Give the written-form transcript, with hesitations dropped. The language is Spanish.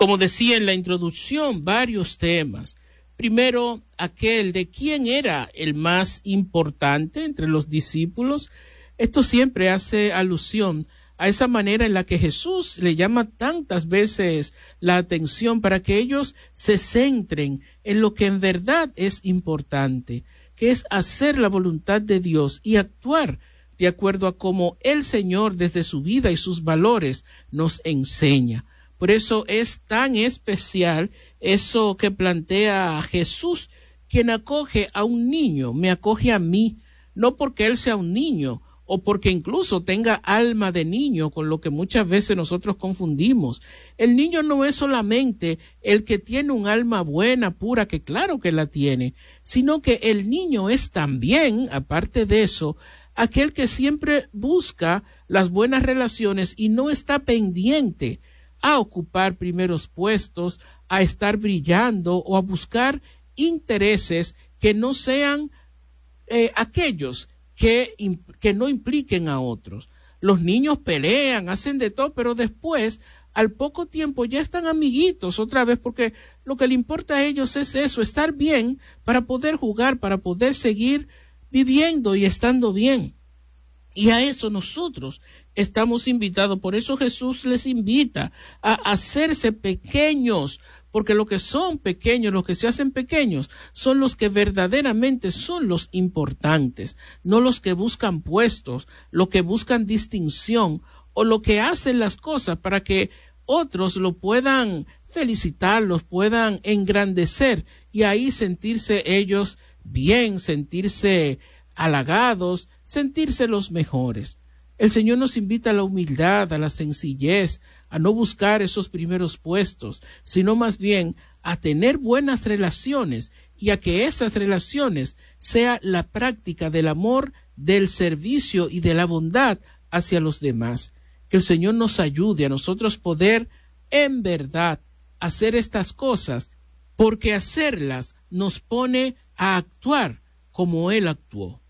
como decía en la introducción, varios temas. Primero, aquel de quién era el más importante entre los discípulos. Esto siempre hace alusión a esa manera en la que Jesús le llama tantas veces la atención para que ellos se centren en lo que en verdad es importante, que es hacer la voluntad de Dios y actuar de acuerdo a cómo el Señor desde su vida y sus valores nos enseña. Por eso es tan especial eso que plantea Jesús, quien acoge a un niño, me acoge a mí, no porque él sea un niño o porque incluso tenga alma de niño, con lo que muchas veces nosotros confundimos. El niño no es solamente el que tiene un alma buena, pura, que claro que la tiene, sino que el niño es también, aparte de eso, aquel que siempre busca las buenas relaciones y no está pendiente a ocupar primeros puestos, a estar brillando o a buscar intereses que no sean aquellos que no impliquen a otros. Los niños pelean, hacen de todo, pero después, al poco tiempo, ya están amiguitos otra vez, porque lo que le importa a ellos es eso, estar bien para poder jugar, para poder seguir viviendo y estando bien. Y a eso nosotros estamos invitados. Por eso Jesús les invita a hacerse pequeños, porque lo que son pequeños, los que se hacen pequeños, son los que verdaderamente son los importantes, no los que buscan puestos, los que buscan distinción o lo que hacen las cosas para que otros lo puedan felicitar, los puedan engrandecer y ahí sentirse ellos bien, sentirse halagados, sentirse los mejores. El Señor nos invita a la humildad, a la sencillez, a no buscar esos primeros puestos, sino más bien a tener buenas relaciones y a que esas relaciones sea la práctica del amor, del servicio y de la bondad hacia los demás. Que el Señor nos ayude a nosotros poder en verdad hacer estas cosas, porque hacerlas nos pone a actuar como Él actuó.